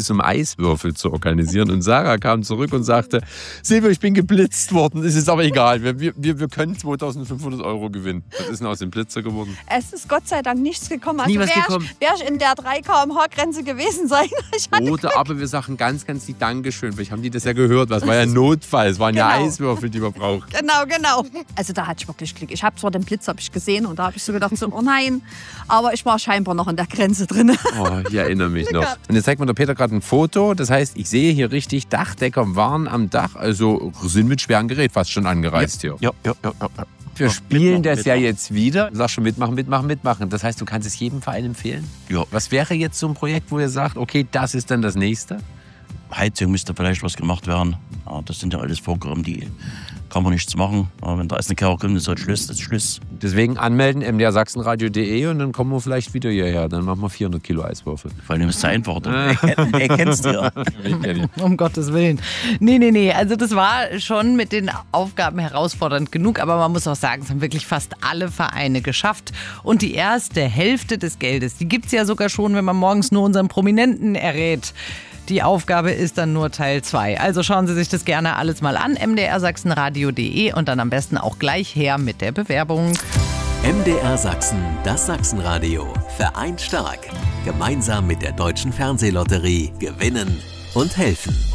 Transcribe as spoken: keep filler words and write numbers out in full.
Blitz, um Eiswürfel zu organisieren. Und Sarah kam zurück und sagte, Silvio, ich bin geblitzt worden, es ist aber egal, wir, wir, wir können zweitausendfünfhundert Euro gewinnen. Was ist denn aus dem Blitzer geworden? Es ist Gott sei Dank nichts gekommen. Also Nie was wär gekommen. Ich, wär ich in der drei Kilometer pro Stunde Grenze gewesen sein. Ich hatte Oder aber wir sagen ganz, ganz lieb Dankeschön. Vielleicht haben die das ja gehört. Was war ja Notfall. Es waren Genau. ja Eiswürfel, die wir brauchen. Genau, genau. Also da hatte ich wirklich Glück. Ich habe zwar den Blitz hab ich gesehen und da habe ich so gedacht, so, oh nein. Aber ich war scheinbar noch in der Grenze drin. Oh, ich erinnere mich noch. Und jetzt zeigt mir der Peter gerade ein Foto. Das heißt, ich sehe hier richtig, Dachdecker waren am Dach. Also sind mit schwerem Gerät fast schon angereist ja, hier. Ja, ja, ja, ja. Wir spielen das ja mitmachen. jetzt wieder. Du sagst schon mitmachen, mitmachen, mitmachen. Das heißt, du kannst es jedem Verein empfehlen? Ja. Was wäre jetzt so ein Projekt, wo ihr sagt, okay, das ist dann das nächste? Heizung müsste vielleicht was gemacht werden. Ja, das sind ja alles Vorgaben, die kann man nichts machen. Aber wenn da ist eine Kerl kommt, ist halt Schluss, das ist Schluss. Deswegen anmelden, m d r sachsenradio punkt d e und dann kommen wir vielleicht wieder hierher. Dann machen wir vierhundert Kilo Eiswürfel. Vor allem ist es einfach. Er kennst du ja. Um Gottes Willen. Nee, nee, nee. Also das war schon mit den Aufgaben herausfordernd genug. Aber man muss auch sagen, es haben wirklich fast alle Vereine geschafft. Und die erste Hälfte des Geldes, die gibt es ja sogar schon, wenn man morgens nur unseren Prominenten errät. Die Aufgabe ist dann nur Teil zwei. Also schauen Sie sich das gerne alles mal an. m d r sachsenradio punkt d e und dann am besten auch gleich her mit der Bewerbung. M D R Sachsen, das Sachsenradio. Vereint stark. Gemeinsam mit der Deutschen Fernsehlotterie gewinnen und helfen.